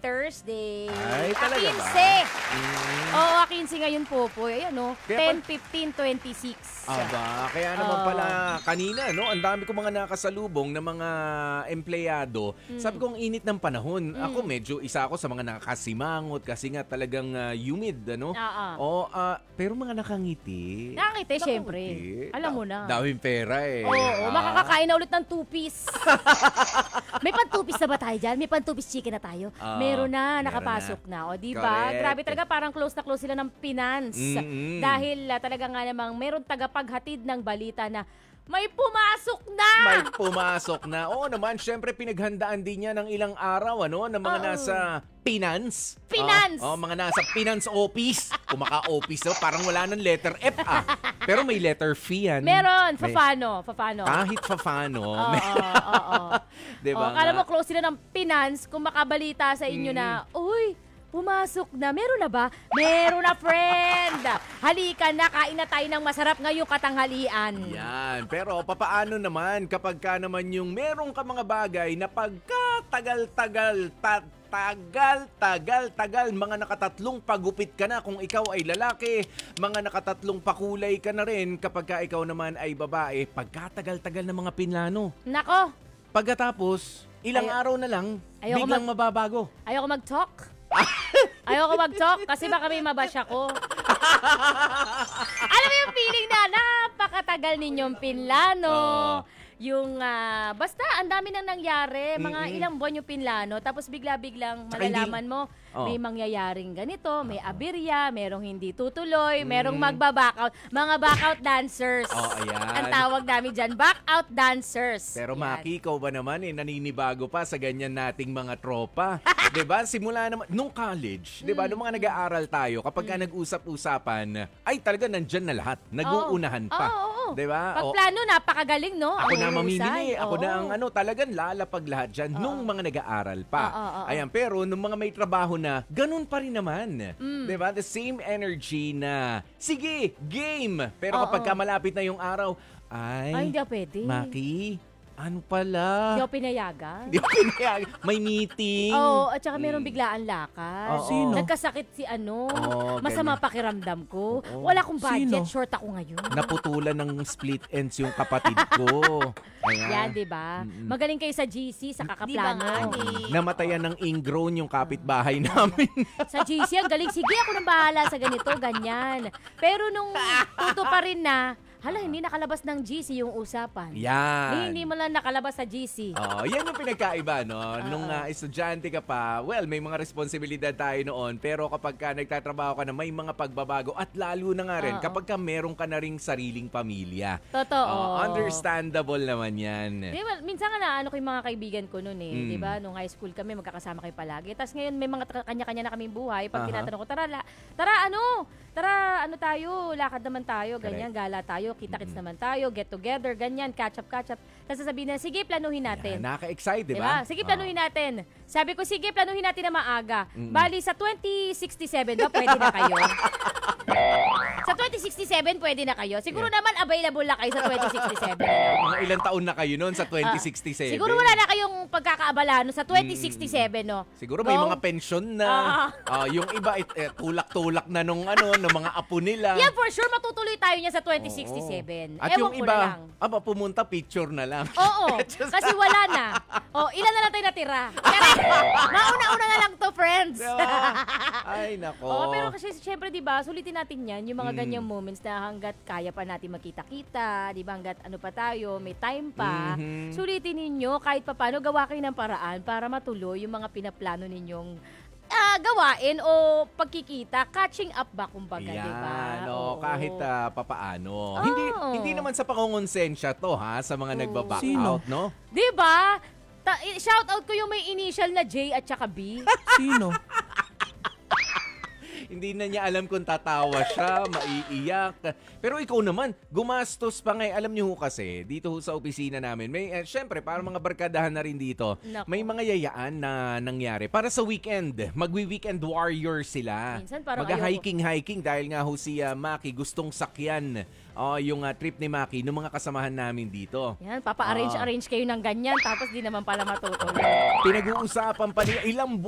Thursday. Ay, talaga ba? 15. Oo, 15 ngayon po. Ayan, no? Kaya 10, 15, 26. Aba, kaya naman pala kanina, no? Ang dami ko mga nakasalubong na mga empleyado. Sabi ko, ang init ng panahon. Ako medyo isa ako sa mga nakakasimangot kasi nga talagang humid, ano? Pero mga nakangiti. Nakangiti, syempre. Alam mo na. Daming pera eh. Oo, makakakain na ulit ng two-piece. May pan-two-piece na ba tayo dyan? May pan-two-piece chicken na tayo? Meron na, nakapasok na. O, diba? Correct. Grabe talaga, parang close na close sila ng finance. Dahil talaga nga namang meron tagapaghatid ng balita na may pumasok na! May pumasok na. Oo naman, syempre pinaghandaan din niya ng ilang araw, ano? Ng mga nasa finance. Mga nasa finance office. Kung maka-office, parang wala ng letter F, Pero may letter F yan. Meron, Fafano. Kahit Fafano. Diba Kala mo close sila ng finance kung makabalita sa inyo na, uy, pumasok na. Meron na ba? Meron na, friend. Halika na, kain na tayo ng masarap ngayong katanghalian. Yan. Pero papaano naman kapag ka naman yung meron ka mga bagay na pagkatagal-tagal, mga nakatatlong pagupit ka na kung ikaw ay lalaki, mga nakatatlong pakulay ka na rin kapag ka ikaw naman ay babae, pagkatagal-tagal na mga pinlano. Nako. Pagkatapos, ilang araw na lang, biglang mababago. Ayoko mag-talk. Ayoko mag-talk kasi baka may mabash ako. Alam mo yung feeling na napakatagal ninyong pinlano. Yung, basta, ang dami nang nangyari. Mga ilang buwan yung pinlano. Tapos bigla-biglang malalaman mo, may mangyayaring ganito, may aberya, merong hindi tutuloy, merong magba-backout. Mga backout dancers. Ayan. Ang tawag namin dyan, backout dancers. Pero Maki, ikaw ba naman naninibago pa sa ganyan nating mga tropa? 'Di ba? Simula naman nung college, 'di ba? Nung mga nag-aaral tayo, kapag ka nag-usap-usapan, ay talaga nandyan na lahat. Nag-uunahan pa. 'Di ba? Pag plano, napakagaling, no? Ako na mamimili. Ako na ang talagang lalapag lahat dyan nung mga nag-aaral pa. Ayan, pero nung mga may trabaho na, ganun pa rin naman. Diba? The same energy na, sige, game! Pero kapag ka malapit na yung araw, ay, hindi pwede. Maki, ano pala? Hindi ako pinayagan. Hindi ako pinayagan. May meeting. At saka meron biglaan lakad. Sino? Nagkasakit si masama pakiramdam ko. Wala akong budget, short ako ngayon. Naputulan ng split ends yung kapatid ko. Yan, diba? Magaling kayo sa GC, sa kakaplano. Namatayan ng ingrown yung kapitbahay namin. Sa GC, ang galing. Sige, ako nang bahala sa ganito, ganyan. Pero nung tuto pa rin na, hindi nakalabas ng GC yung usapan. Yan. Hindi mo lang nakalabas sa GC. Yan yung pinagkaiba, no? Nung estudyante ka pa, may mga responsibilidad tayo noon. Pero kapag ka nagtatrabaho ka na, may mga pagbabago. At lalo na nga rin, kapag ka meron ka na ring sariling pamilya. Totoo. Understandable naman yan. Di ba, minsan nga na, ko yung mga kaibigan ko noon di ba? Nung high school kami, magkakasama kayo palagi. Tapos ngayon, may mga kanya-kanya na kaming buhay. Pag tinatanong ko, tara, tayo, lakad naman tayo, ganyan, gala tayo, kita-kits naman tayo, get together, ganyan, catch up. Tapos sasabihin na, sige, planuhin natin. Nakaka-excite, di ba? Sige, planuhin natin. Sabi ko, sige, planuhin natin na maaga. Bali, sa 2067 ba, pwede na kayo? Sa 2067, pwede na kayo? Siguro naman available na kayo sa 2067. Mga ilang taon na kayo noon sa 2067? Siguro wala na kayong pagkakaabala sa 2067, no? Siguro may mga pensyon na. Yung iba, tulak-tulak na nung mga apo nila. Yeah, for sure, matutuloy tayo niya sa 2067. At yung iba, pumunta picture na lang. Oo, kasi wala na. Ilan na lang tayo natira. Mauna-una na lang to, friends. Ay, nako. Pero kasi syempre, di ba, sulitin natin yan, yung mga ganyang moments na hanggat kaya pa natin magkita-kita, di ba, hanggat pa tayo, may time pa, sulitin ninyo kahit paano gawa kayo ng paraan para matuloy yung mga pinaplano ninyong gawain o pagkikita, catching up ba kumbaga, di ba? Kahit papaano. Hindi naman sa pangongonsensya to, sa mga nagba-backout, no? Di ba? Shout out ko yung may initial na J at saka B. Sino? Hindi na niya alam kung tatawa siya, maiiyak. Pero ikaw naman, gumastos pa nga. Alam niyo kasi, dito sa opisina namin, may, syempre, para mga barkadahan na rin dito, may mga yayaan na nangyari. Para sa weekend, magwi-weekend warrior sila. Minsan parang mag-hiking dahil nga si Maki gustong sakyan yung trip ni Maki ng mga kasamahan namin dito. Yan, papa-arrange kayo ng ganyan, tapos di naman pala matutuloy. Pinag-uusapan pa nila ilang